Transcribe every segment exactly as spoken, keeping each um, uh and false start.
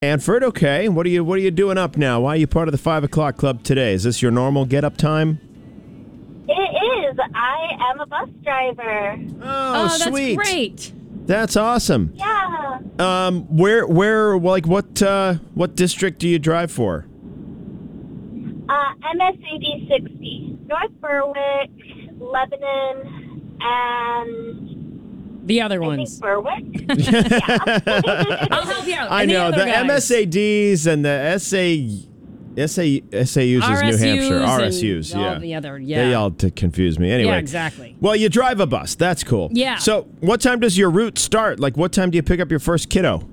Hanford, okay. What are you What are you doing up now? Why are you part of the five o'clock club today? Is this your normal get up time? It is. I am a bus driver. Oh, Oh, sweet. that's great. That's awesome. Yeah. Um, where where like what uh, what district do you drive for? Uh, M S A D sixty. North Berwick, Lebanon, and The other I ones. think Berwick. I'll help you out. I And the know other the guys. M S A Ds and the S A S A S A Us is New Hampshire. and R S Us, all yeah. the other, yeah. They all t- confuse me. Anyway. Yeah, exactly. Well, you drive a bus. That's cool. Yeah. So, what time does your route start? Like, what time do you pick up your first kiddo?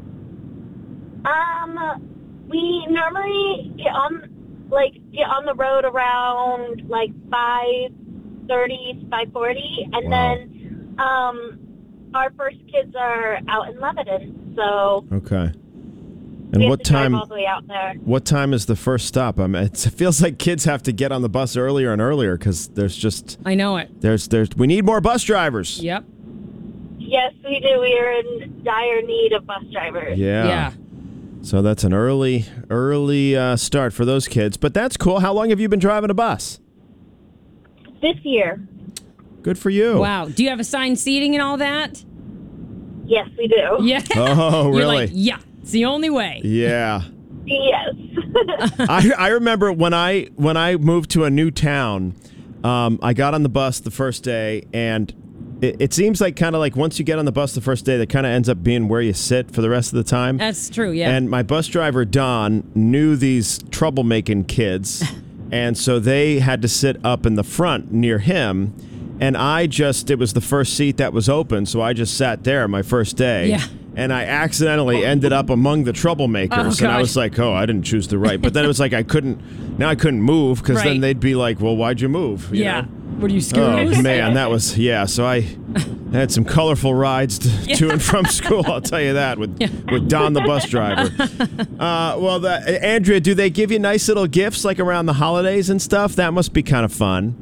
Um, we normally get on, like, get on the road around like five thirty, five forty, and Wow. then um, our first kids are out in Lebanon, so Okay. we And have what to drive time? all the way out there. What time is the first stop? I mean, it's, it feels like kids have to get on the bus earlier and earlier because there's just I know it. there's there's we need more bus drivers. Yep. Yes, we do. We are in dire need of bus drivers. Yeah. Yeah. So that's an early early uh, start for those kids, but that's cool. How long have you been driving a bus? This year, Good for you. Wow. Do you have assigned seating and all that? yes, we do. Yeah. Oh, You're really? like, yeah. It's the only way. Yeah. Yes. I, I remember when I when I moved to a new town, um, I got on the bus the first day, and it, it seems like kind of like once you get on the bus the first day, that kind of ends up being where you sit for the rest of the time. That's true, yeah. And my bus driver, Don, knew these troublemaking kids, and so they had to sit up in the front near him. And I just, it was the first seat that was open, so I just sat there my first day. Yeah. And I accidentally ended up among the troublemakers. Oh, and I God. was like, oh, I didn't choose the right. But then it was like I couldn't, now I couldn't move because then Right. they'd be like, well, why'd you move? You yeah. know? Were you Oh, scared? man, that was, yeah. So I had some colorful rides to, to and from school, I'll tell you that, with, with Don the bus driver. Uh, well, the, Andrea, do they give you nice little gifts like around the holidays and stuff? That must be kind of fun.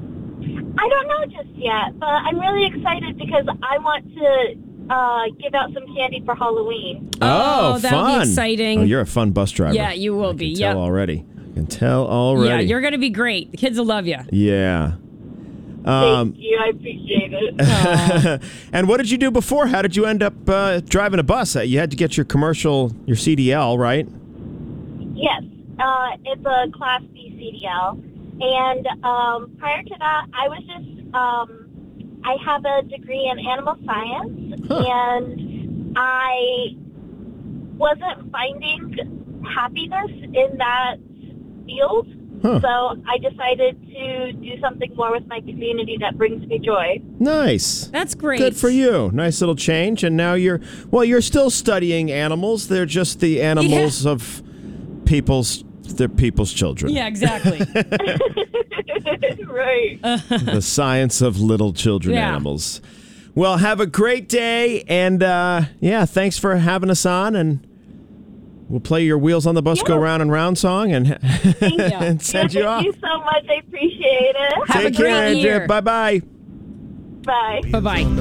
I don't know just yet, but I'm really excited because I want to uh, give out some candy for Halloween. Oh, that'll be fun. exciting. Oh, you're a fun bus driver. Yeah, you will I be. can tell Yep. already. I can tell already. Yeah, you're going to be great. The kids will love you. Yeah. Um, Thank you. I appreciate it. and what did you do before? How did you end up uh, driving a bus? Uh, You had to get your commercial, your C D L, right? Yes, uh, it's a Class B C D L. And um, prior to that, I was just, um, I have a degree in animal science, Huh. and I wasn't finding happiness in that field. Huh. So I decided to do something more with my community that brings me joy. Nice. That's great. Good for you. Nice little change. And now you're, well, you're still studying animals. They're just the animals of people's, they're people's children. Yeah, exactly. Right. The science of little children Yeah. animals. Well, have a great day. And uh, yeah, thanks for having us on. And we'll play your Wheels on the Bus Go Yeah. Round and Round song and, Thank and send you off. Thank you so much. I appreciate it. Have a Take care, great Andrea. year. Bye-bye. Bye. Bye-bye.